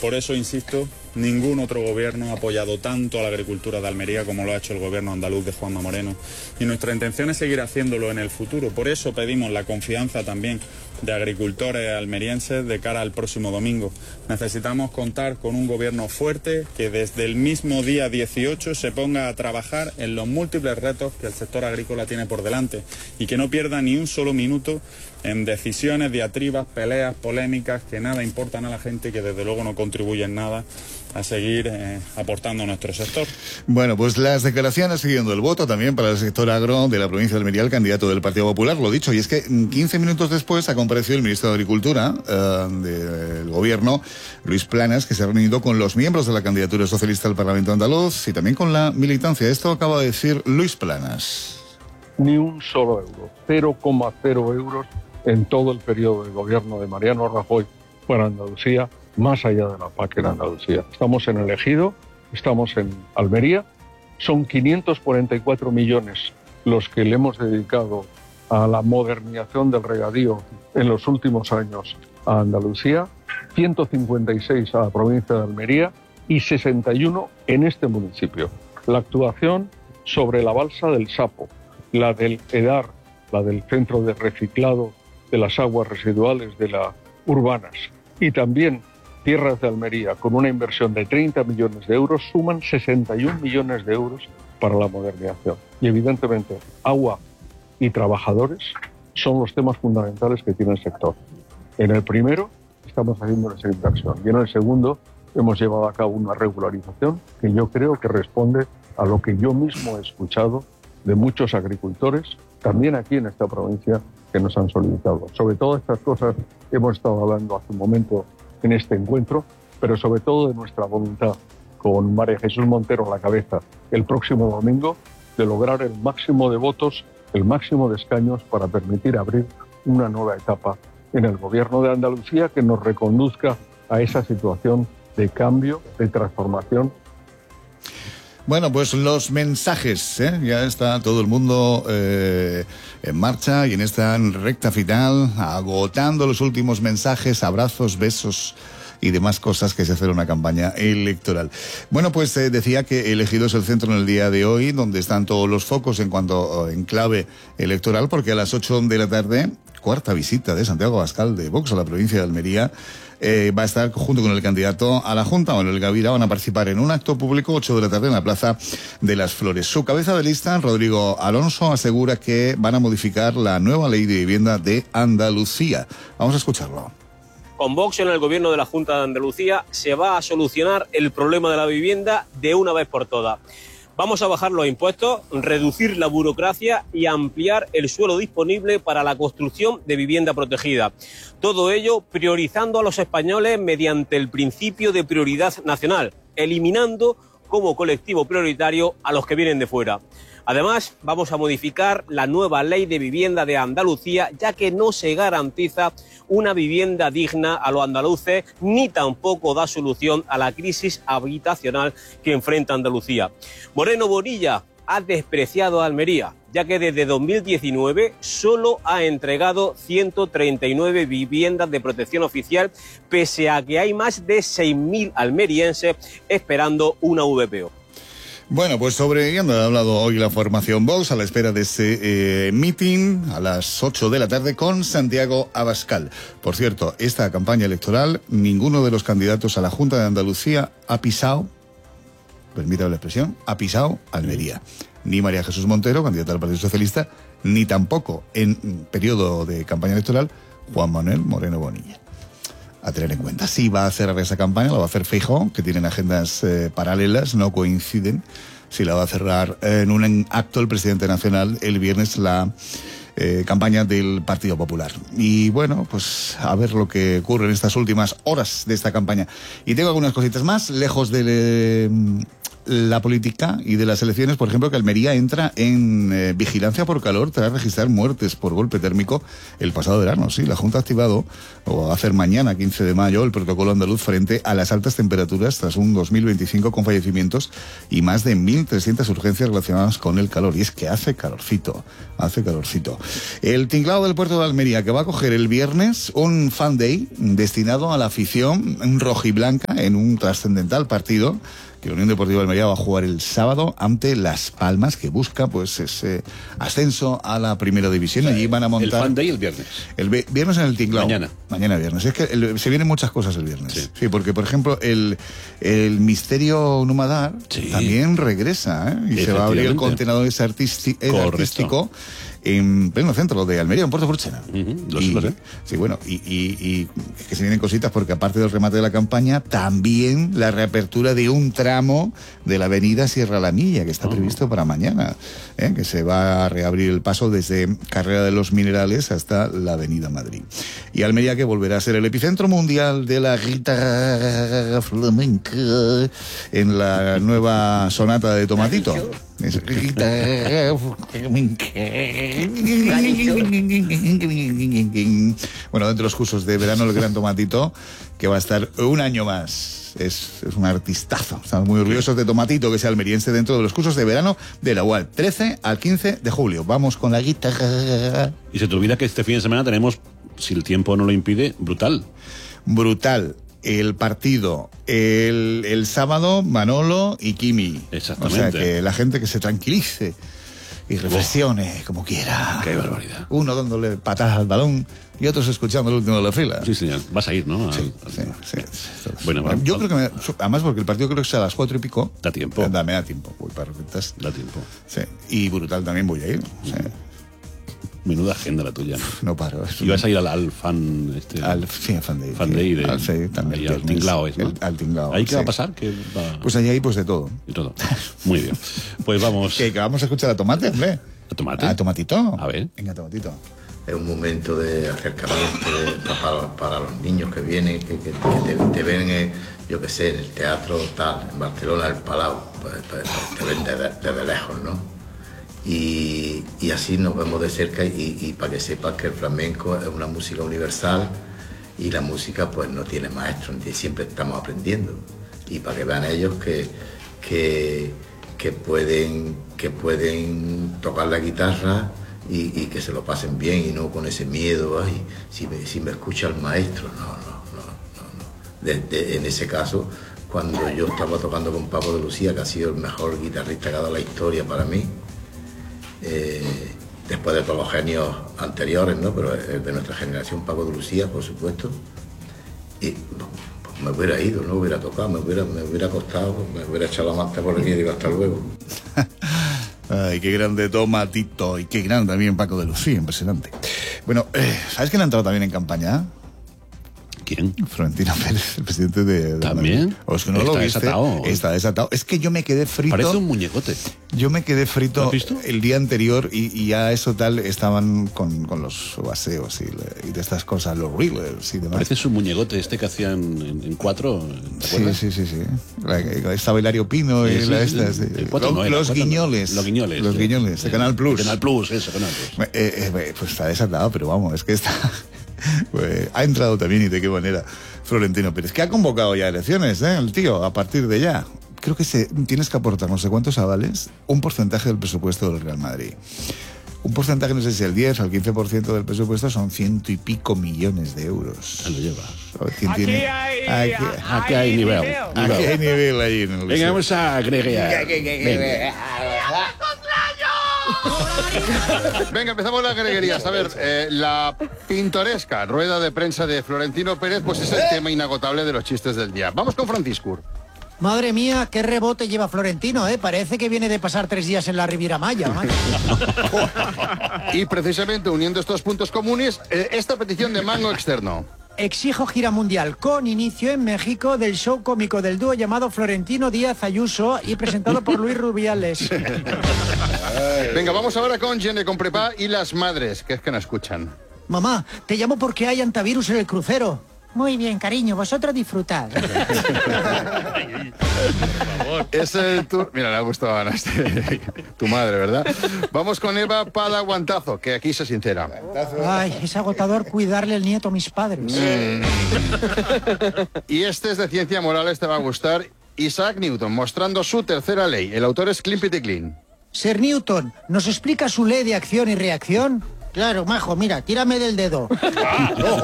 Por eso, insisto, ningún otro gobierno ha apoyado tanto a la agricultura de Almería como lo ha hecho el gobierno andaluz de Juanma Moreno. Y nuestra intención es seguir haciéndolo en el futuro. Por eso pedimos la confianza también de agricultores almerienses de cara al próximo domingo. Necesitamos contar con un gobierno fuerte que desde el mismo día 18 se ponga a trabajar en los múltiples retos que el sector agrícola tiene por delante y que no pierda ni un solo minuto en decisiones, diatribas, peleas, polémicas que nada importan a la gente y que desde luego no contribuyen nada a seguir aportando a nuestro sector. Bueno, pues las declaraciones siguiendo el voto también para el sector agro de la provincia de Almería, el candidato del Partido Popular, lo dicho, y es que 15 minutos después ha comparecido el ministro de Agricultura del Gobierno, Luis Planas, que se ha reunido con los miembros de la candidatura socialista al Parlamento andaluz y también con la militancia. Esto acaba de decir Luis Planas. Ni un solo euro, 0,0 euros en todo el periodo de gobierno de Mariano Rajoy para Andalucía, más allá de la PAC en Andalucía. Estamos en el Ejido, estamos en Almería, son 544 millones los que le hemos dedicado a la modernización del regadío en los últimos años a Andalucía, 156 a la provincia de Almería y 61 en este municipio. La actuación sobre la balsa del Sapo, la del EDAR, la del Centro de Reciclado de las Aguas Residuales de las Urbanas y también Tierras de Almería, con una inversión de 30 millones de euros, suman 61 millones de euros para la modernización. Y evidentemente, agua y trabajadores son los temas fundamentales que tiene el sector. En el primero estamos haciendo esa inversión y en el segundo hemos llevado a cabo una regularización que yo creo que responde a lo que yo mismo he escuchado de muchos agricultores, también aquí en esta provincia, que nos han solicitado. Sobre todas estas cosas hemos estado hablando hace un momento en este encuentro, pero sobre todo de nuestra voluntad, con María Jesús Montero a la cabeza, el próximo domingo, de lograr el máximo de votos, el máximo de escaños para permitir abrir una nueva etapa en el gobierno de Andalucía que nos reconduzca a esa situación de cambio, de transformación. Bueno, pues los mensajes, ya está todo el mundo en marcha y en esta recta final, agotando los últimos mensajes, abrazos, besos y demás cosas que se hace en una campaña electoral. Bueno, pues decía que el Ejido es el centro en el día de hoy, donde están todos los focos en cuanto en clave electoral, porque a las 8 de la tarde, cuarta visita de Santiago Abascal de Vox a la provincia de Almería, va a estar junto con el candidato a la Junta, Manuel Gavira, van a participar en un acto público 8 de la tarde en la Plaza de las Flores. Su cabeza de lista, Rodrigo Alonso, asegura que van a modificar la nueva ley de vivienda de Andalucía. Vamos a escucharlo. Con Vox en el gobierno de la Junta de Andalucía se va a solucionar el problema de la vivienda de una vez por todas. Vamos a bajar los impuestos, reducir la burocracia y ampliar el suelo disponible para la construcción de vivienda protegida. Todo ello priorizando a los españoles mediante el principio de prioridad nacional, eliminando como colectivo prioritario a los que vienen de fuera. Además, vamos a modificar la nueva ley de vivienda de Andalucía, ya que no se garantiza una vivienda digna a los andaluces, ni tampoco da solución a la crisis habitacional que enfrenta Andalucía. Moreno Bonilla ha despreciado a Almería, ya que desde 2019 solo ha entregado 139 viviendas de protección oficial, pese a que hay más de 6.000 almerienses esperando una VPO. Bueno, pues sobre ello ha hablado hoy la formación Vox a la espera de ese meeting a las 8 de la tarde con Santiago Abascal. Por cierto, esta campaña electoral, ninguno de los candidatos a la Junta de Andalucía ha pisado, permítame la expresión, ha pisado Almería. Ni María Jesús Montero, candidata al Partido Socialista, ni tampoco en periodo de campaña electoral Juan Manuel Moreno Bonilla. A tener en cuenta. Sí va a cerrar esa campaña, la va a hacer Feijóo, que tienen agendas paralelas, no coinciden. Sí la va a cerrar en un acto el presidente nacional el viernes la campaña del Partido Popular. Y bueno, pues a ver lo que ocurre en estas últimas horas de esta campaña. Y tengo algunas cositas más, lejos de la política y de las elecciones. Por ejemplo, que Almería entra en vigilancia por calor tras registrar muertes por golpe térmico el pasado verano. Sí, la Junta ha activado, o va a hacer mañana, 15 de mayo, el protocolo andaluz frente a las altas temperaturas tras un 2025 con fallecimientos y más de 1.300 urgencias relacionadas con el calor. Y es que hace calorcito, hace calorcito. El tinglado del puerto de Almería, que va a coger el viernes un fan day destinado a la afición rojiblanca en un trascendental partido que la Unión Deportiva Almería va a jugar el sábado ante Las Palmas, que busca pues ese ascenso a la primera división. Allí van a montar... El Fan Day el viernes. El viernes en el Tinglao. Mañana viernes. Es que se vienen muchas cosas el viernes. Sí, porque, por ejemplo, el Misterio Numadar también regresa, y se va a abrir el contenedor artístico en pleno centro de Almería, en Puerto Porchena. Sí, bueno, y que se vienen cositas porque aparte del remate de la campaña, también la reapertura de un tramo de la avenida Sierra La Milla, que está previsto para mañana, que se va a reabrir el paso desde Carrera de los Minerales hasta la avenida Madrid. Y Almería, que volverá a ser el epicentro mundial de la guitarra flamenca en la nueva sonata de Tomatito. Bueno, dentro de los cursos de verano, el Gran Tomatito, que va a estar un año más. Es un artistazo. Estamos muy orgullosos de Tomatito, que sea almeriense, dentro de los cursos de verano de la UAL, 13 al 15 de julio. Vamos con la guitarra. Y se te olvida que este fin de semana tenemos, si el tiempo no lo impide, Brutal. El partido el sábado, Manolo y Kimi. Exactamente. O sea, que la gente que se tranquilice y reflexione como quiera. Qué barbaridad. Uno dándole patadas al balón y otros escuchando el último de la fila. Sí, señor. Vas a ir, ¿no? Sí. Bueno, yo creo que además porque el partido creo que es a las 4 y pico. Da tiempo. Me da tiempo. Voy para reventas. Da tiempo. Sí. Y Brutal también voy a ir. Sí. Menuda agenda la tuya. No paro. Y vas a ir al fan... al Fan Day. Fan Day también. Ahí al Tinglao, ¿no? Al Tinglao. ¿Ahí qué va a pasar? Pues allí hay pues de todo. Y todo. Muy bien. Pues vamos... Que vamos a escuchar a Tomate, hombre. ¿A Tomate? ¿A Tomatito? A ver. Venga, Tomatito. Es un momento de acercamiento para los niños que vienen, que te ven, yo qué sé, en el teatro tal, en Barcelona, el Palau, pues te ven desde lejos, ¿no? Y así nos vemos de cerca y para que sepas que el flamenco es una música universal y la música pues no tiene maestro, siempre estamos aprendiendo. Y para que vean ellos que pueden tocar la guitarra y que se lo pasen bien y no con ese miedo, ay, si me escucha el maestro, no. En ese caso, cuando yo estaba tocando con Paco de Lucía, que ha sido el mejor guitarrista que ha dado la historia para mí, después de todos los genios anteriores, ¿no? Pero de nuestra generación, Paco de Lucía, por supuesto, y pues me hubiera ido, no hubiera tocado, me hubiera acostado, me hubiera echado la manta por aquí y digo hasta luego. Ay, qué grande Tomatito, y qué grande también Paco de Lucía, impresionante. Bueno, ¿sabes quién ha entrado también en campaña? ¿Quién? Florentino Pérez, el presidente de ¿También? O es que no lo viste. Desatado. Está desatado. Es que yo me quedé frito. Parece un muñecote. Yo me quedé frito. ¿Lo has visto? El día anterior y ya eso tal estaban con los baseos y de estas cosas, los reelers y demás. Parece un muñecote que hacían en 4, ¿te acuerdas? Sí. Estaba Hilario Pino y los Guiñoles. Los Guiñoles. Los Guiñoles, de Canal Plus. Canal Plus, eso, Canal Plus. Pues está desatado, pero vamos, es que está... Pues ha entrado también, y de qué manera, Florentino Pérez, que ha convocado ya elecciones, el tío, a partir de ya. Creo que tienes que aportar no sé cuántos avales, un porcentaje del presupuesto del Real Madrid. Un porcentaje, no sé si el 10 al 15% del presupuesto, son 100 y pico millones de euros. Lo lleva. Aquí hay nivel. Aquí hay nivel ahí en el Venga, vamos a agregar. Venga, empezamos las greguerías. A ver, la pintoresca rueda de prensa de Florentino Pérez, pues es el tema inagotable de los chistes del día. Vamos con Francisco. Madre mía, qué rebote lleva Florentino, ¿eh? Parece que viene de pasar 3 días en la Riviera Maya, macho. Y precisamente uniendo estos puntos comunes, esta petición de mango externo. Exijo gira mundial con inicio en México del show cómico del dúo llamado Florentino Díaz Ayuso y presentado por Luis Rubiales. Venga, vamos ahora con Gene con Prepa y las madres, que es que no escuchan. Mamá, te llamo porque hay antivirus en el crucero. Muy bien, cariño, vosotros disfrutad. Es el turno. Mira, le ha gustado a Ana, tu madre, ¿verdad? Vamos con Eva Padaguantazo, que aquí se sincera. Ay, es agotador cuidarle el nieto a mis padres. Y este es de ciencia moral, te va a gustar. Isaac Newton, mostrando su tercera ley. El autor es Climpity Clean. Sir Newton, ¿nos explica su ley de acción y reacción? Claro, majo, mira, tírame del dedo.